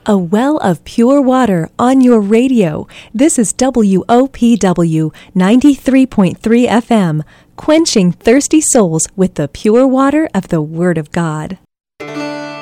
A well of pure water on your radio. This is WOPW 93.3 FM, quenching thirsty souls with the pure water of the Word of God.